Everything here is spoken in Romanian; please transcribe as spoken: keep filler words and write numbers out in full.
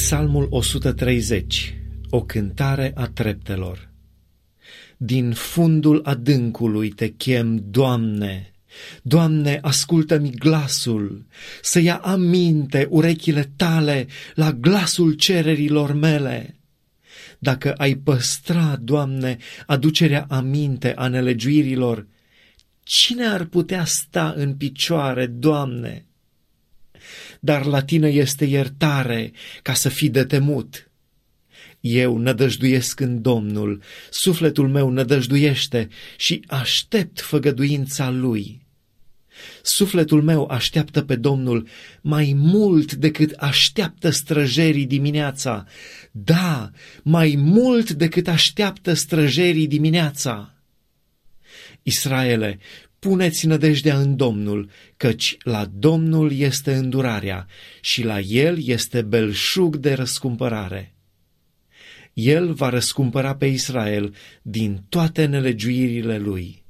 Psalmul o sută treizeci, o cântare a treptelor. Din fundul adâncului te chem, Doamne, Doamne, ascultă-mi glasul, să ia aminte urechile tale la glasul cererilor mele. Dacă ai păstra, Doamne, aducerea aminte a nelegiuirilor, cine ar putea sta în picioare, Doamne? Dar la tine este iertare, ca să fii de temut. Eu nădăjduiesc în Domnul, sufletul meu nădăjduiește și aștept făgăduința Lui. Sufletul meu așteaptă pe Domnul mai mult decât așteaptă străjerii dimineața. Da, mai mult decât așteaptă străjerii dimineața. Israele, puneți nădejdea în Domnul, căci la Domnul este îndurarea și la El este belșug de răscumpărare. El va răscumpăra pe Israel din toate nelegiuirile lui.